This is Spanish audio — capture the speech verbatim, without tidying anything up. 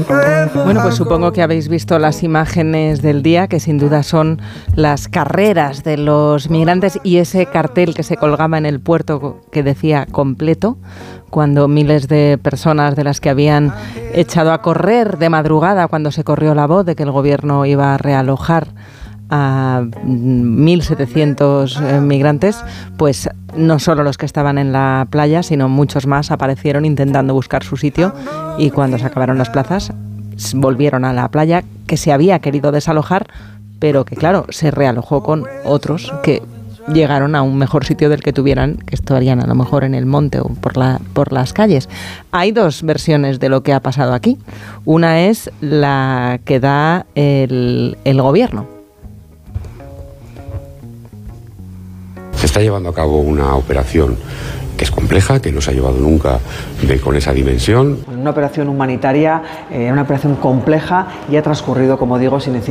Bueno, pues supongo que habéis visto las imágenes del día, que sin duda son las carreras de los migrantes y ese cartel que se colgaba en el puerto que decía completo, cuando miles de personas de las que habían echado a correr de madrugada cuando se corrió la voz de que el gobierno iba a realojar a mil setecientos eh, migrantes, pues no solo los que estaban en la playa, sino muchos más aparecieron intentando buscar su sitio y cuando se acabaron las plazas volvieron a la playa que se había querido desalojar, pero que claro, se realojó con otros que llegaron a un mejor sitio del que tuvieran, que estarían a lo mejor en el monte o por la, por las calles. Hay dos versiones de lo que ha pasado aquí. Una es la que da el, el gobierno. Se está llevando a cabo una operación que es compleja, que no se ha llevado nunca de, con esa dimensión. Una operación humanitaria, eh, una operación compleja y ha transcurrido, como digo, sin